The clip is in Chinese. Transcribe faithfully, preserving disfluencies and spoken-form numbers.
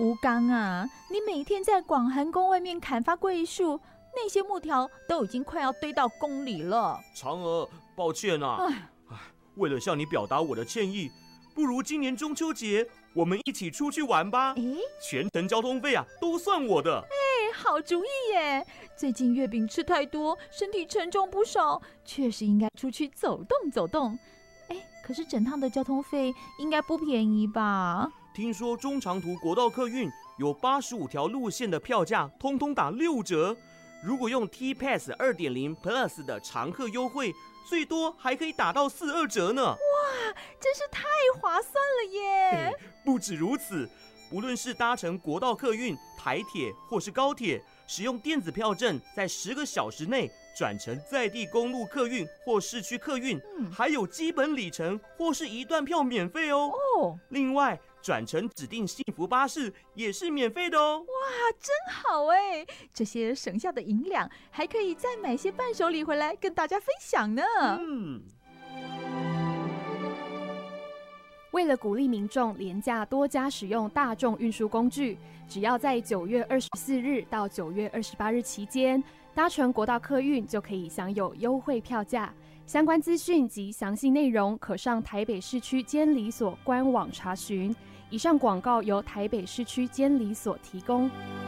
吴刚啊，你每天在广寒宫外面砍伐桂树，那些木条都已经快要堆到宫里了。 嫦娥，抱歉啊，唉，为了向你表达我的歉意，不如今年中秋节我们一起出去玩吧。全程交通费啊都算我的。 哎，好主意耶！最近月饼吃太多，身体沉重不少，确实应该出去走动走动。哎，可是整趟的交通费应该不便宜吧？ 听说中长途国道客运有八十五条路线的票价通通打六折，如果用 T Pass 二点零 Plus 的常客优惠，最多还可以打到四二折呢！ 哇，真是太划算了耶！ 不止如此，不论是搭乘国道客运、台铁或是高铁，使用电子票证，在十个小时内转乘在地公路客运或市区客运，嗯、还有基本里程或是一段票免费哦。哦，另外转乘指定幸福巴士也是免费的哦。 哇，真好哎！这些省下的银两还可以再买些伴手礼回来跟大家分享呢。嗯。 为了鼓励民众廉价多加使用大众运输工具，只要在九月二十四日到九月二十八日期间搭乘国道客运，就可以享有优惠票价。相关资讯及详细内容可上台北市区监理所官网查询。以上广告由台北市区监理所提供。